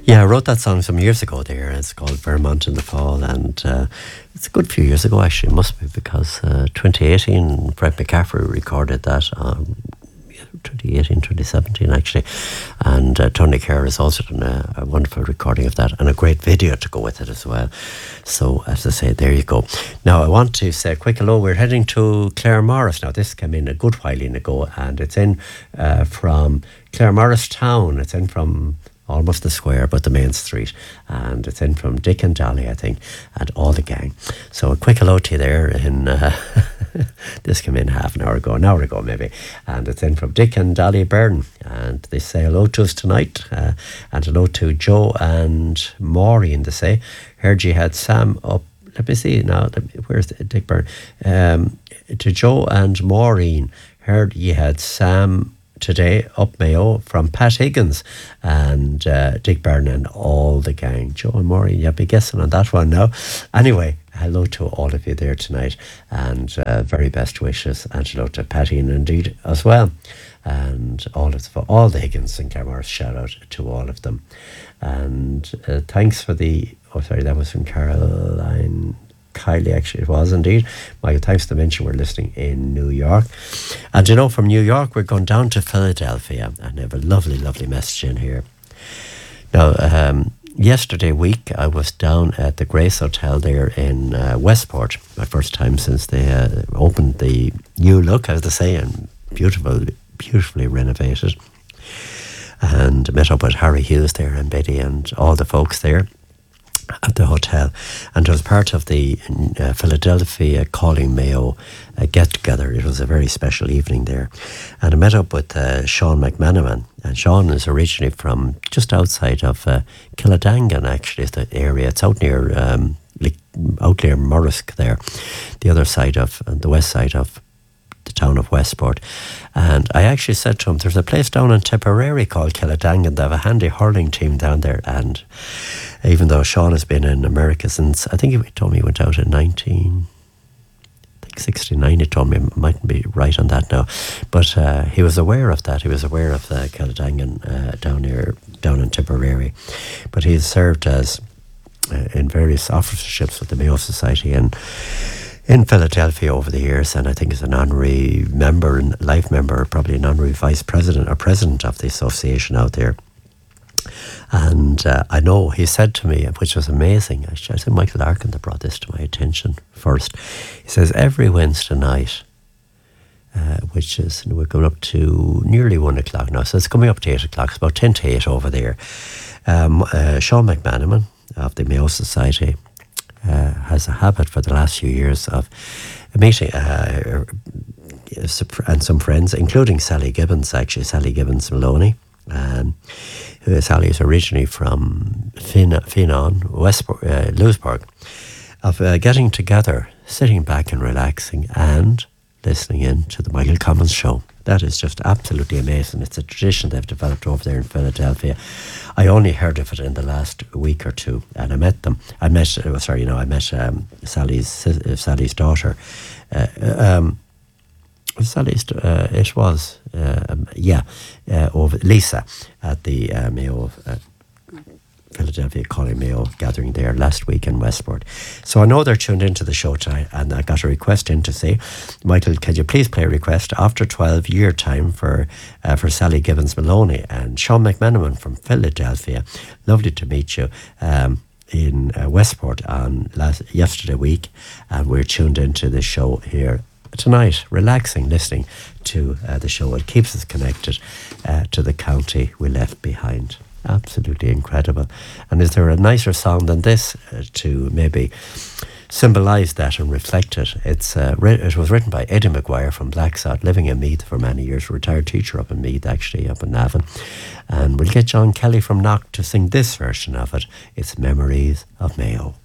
Yeah, I wrote that song some years ago there. It's called Vermont in the Fall, and it's a good few years ago, actually. It must be, because 2018, Brett McCaffrey recorded that. 2018, 2017 actually, and Tony Kerr has also done a wonderful recording of that, and a great video to go with it as well. So as I say, there you go. Now I want to say a quick hello. We're heading to Claremorris now. This came in a good while ago, and it's in from Claremorris town. It's in from almost the square, but the main street, and it's in from Dick and Dolly, I think, and all the gang. So a quick hello to you there. In this came in an hour ago maybe, and it's in from Dick and Dolly Byrne, and they say hello to us tonight, and hello to Joe and Maureen. They say, heard you had Sam up. Let me see now. Where's Dick Byrne? To Joe and Maureen, heard you had Sam today up Mayo from Pat Higgins and Dick Byrne and all the gang. Joe and Maureen, you'll be guessing on that one now. Anyway, hello to all of you there tonight, and very best wishes, and hello to Patty and indeed as well, and all the Higgins and Claremorris. Shout out to all of them, and thanks for that was from Caroline Kylie, actually it was indeed. Michael, thanks to mention we're listening in New York. And you know, from New York we're going down to Philadelphia, and I have a lovely message in here. Now yesterday week I was down at the Grace Hotel there in Westport, my first time since they opened the new look, as they say, and beautifully renovated, and met up with Harry Hughes there and Betty and all the folks there at the hotel, and it was part of the Philadelphia Calling Mayo get-together. It was a very special evening there, and I met up with Sean McManaman, and Sean is originally from just outside of Killadangan, actually, is the area. It's out near Murrisk there, the other side of the west side of the town of Westport. And I actually said to him, there's a place down in Tipperary called Killadangan. They have a handy hurling team down there, and even though Sean has been in America since, I think he told me he went out in 1969, he told me, I mightn't be right on that now, but he was aware of that. He was aware of Killadangan down in Tipperary, but he's served as in various officerships with the Mayo Society and in Philadelphia over the years, and I think is an honorary member and life member, probably an honorary vice president or president of the association out there. And I know he said to me, which was amazing, I think Michael Larkin that brought this to my attention first. He says every Wednesday night, which is, we're going up to nearly 1 o'clock now, so it's coming up to 8 o'clock, it's about 10 to 8 over there. Sean McManaman of the Mayo Society has a habit for the last few years of meeting and some friends, including Sally Gibbons Maloney. Sally is originally from Finan, Westport, Lewisburg, of getting together, sitting back and relaxing and listening in to the Michael Commons show. That is just absolutely amazing. It's a tradition they've developed over there in Philadelphia. I only heard of it in the last week or two, and I met them. I met Sally's daughter. Over Lisa at the Mayo Philadelphia Calling Mayo gathering there last week in Westport. So I know they're tuned into the show tonight, and I got a request in to say, Michael, can you please play a request after 12 year time for Sally Gibbons Maloney and Sean McManaman from Philadelphia. Lovely to meet you in Westport on yesterday week, and we're tuned into the show here tonight, relaxing, listening to the show. It keeps us connected to the county we left behind. Absolutely incredible. And is there a nicer song than this to maybe symbolise that and reflect it? It was written by Eddie McGuire from Blacksod, living in Meath for many years, retired teacher up in Meath, actually, up in Navan. And we'll get John Kelly from Knock to sing this version of it. It's Memories of Mayo.